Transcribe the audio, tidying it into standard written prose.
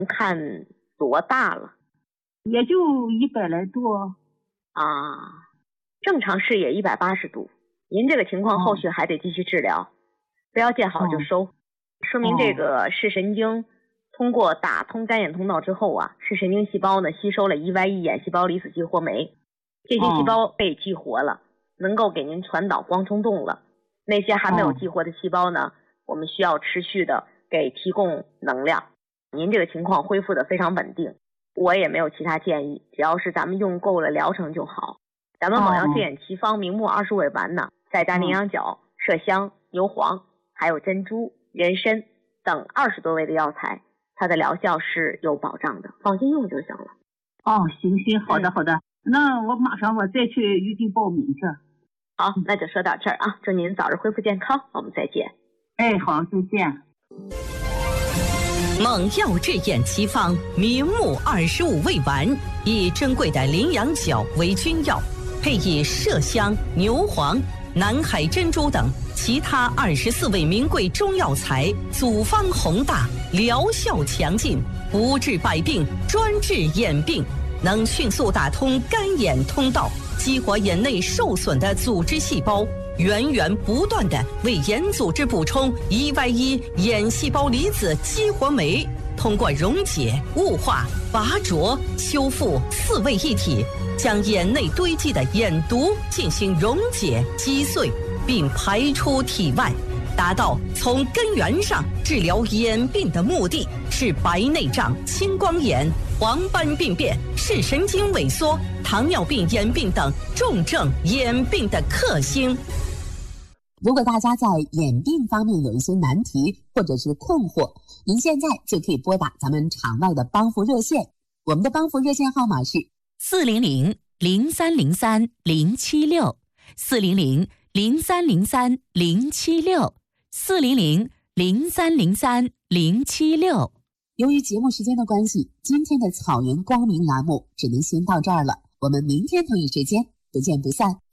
看多大了？ 也就100来度啊，正常视野180度。您这个情况后续还得继续治疗，不要见好就收，说明这个视神经通过打通干眼通道之后啊，视神经细胞呢吸收了 EY1 眼细胞离子激活酶，这些细胞被激活了，能够给您传导光冲动了。那些还没有激活的细胞呢，我们需要持续的给提供能量。您这个情况恢复的非常稳定，我也没有其他建议，只要是咱们用够了疗程就好。咱们蒙阳健眼奇方明目20味丸呢，再加羚羊角、麝香、牛黄，还有珍珠、人参等20多味的药材，它的疗效是有保障的，放心用就行了。 行，好的好的，那我马上再去预定报名去。 好，那就说到这儿啊，祝您早日恢复健康，我们再见。 好，再见。 蒙药治眼奇方明目25味丸，以珍贵的羚羊角为君药，配以麝香、牛黄、南海珍珠等其他24味名贵中药材，组方宏大，疗效强劲，不治百病，专治眼病，能迅速打通干眼通道，激活眼内受损的组织细胞，源源不断地为眼组织补充 EY1 眼细胞离子激活酶，通过溶解、雾化、拔灼、修复4位一体，将眼内堆积的眼毒进行溶解、击碎，并排出体外，达到从根源上治疗眼病的目的，是白内障、青光眼、黄斑病变、视神经萎缩、糖尿病眼病等重症眼病的克星。 如果大家在眼病方面有一些难题或者是困惑，您现在就可以拨打咱们场外的帮扶热线，我们的帮扶热线号码是 400-0303-076 400-0303-076 400-0303-076。 由于节目时间的关系，今天的草原光明栏目只能先到这儿了，我们明天同一时间不见不散。